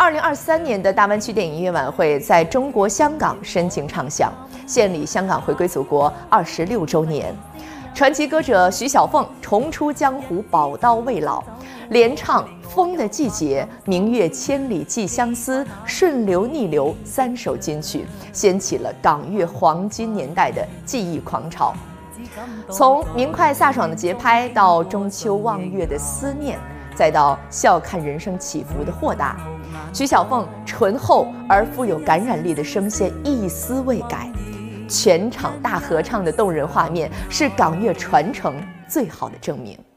2023年的大湾区电影音乐晚会在中国香港深情唱响，献礼香港回归祖国26周年。传奇歌者徐小凤重出江湖，宝刀未老，连唱《风的季节》《明月千里寄相思》《顺流逆流》3首金曲，掀起了港乐黄金年代的记忆狂潮。从明快飒爽的节拍，到中秋望月的思念，再到笑看人生起伏的豁达，徐小凤醇厚而富有感染力的声线一丝未改，全场大合唱的动人画面是港乐传承最好的证明。